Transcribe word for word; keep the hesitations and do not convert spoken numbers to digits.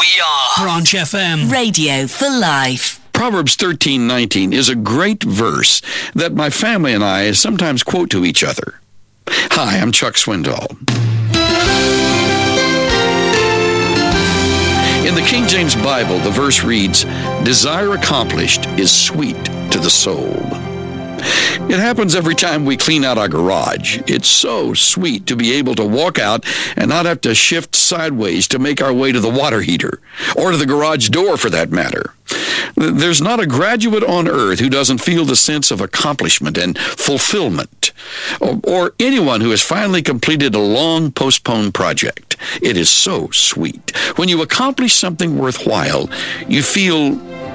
We are Branch F M. Radio for life. Proverbs thirteen nineteen is a great verse that my family and I sometimes quote to each other. Hi, I'm Chuck Swindoll. In the King James Bible, the verse reads, "Desire accomplished is sweet to the soul." It happens every time we clean out our garage. It's so sweet to be able to walk out and not have to shift sideways to make our way to the water heater, or to the garage door for that matter. There's not a graduate on earth who doesn't feel the sense of accomplishment and fulfillment, or, or anyone who has finally completed a long postponed project. It is so sweet. When you accomplish something worthwhile, you feel